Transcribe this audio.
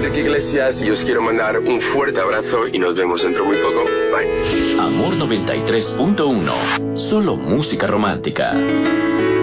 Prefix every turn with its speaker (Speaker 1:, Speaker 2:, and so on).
Speaker 1: Enrique Iglesias y os quiero mandar un fuerte abrazo y nos vemos dentro muy poco. Bye.
Speaker 2: Amor 93.1. Solo música romántica.